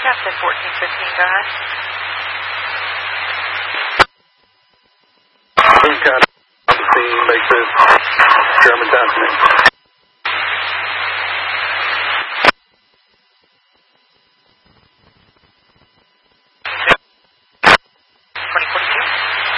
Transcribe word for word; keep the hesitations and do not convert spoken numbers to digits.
Captain fourteen fifteen, go ahead. Captain, make this German Destiny.